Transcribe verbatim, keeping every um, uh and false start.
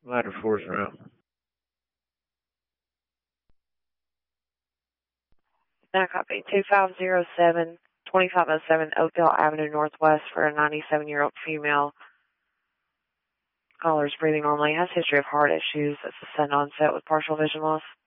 Ladder four's around. Now copy. two five zero seven, twenty-five oh seven Oakdale Avenue Northwest for a ninety-seven-year-old female. Caller's breathing normally. Has history of heart issues. That's a sudden onset with partial vision loss.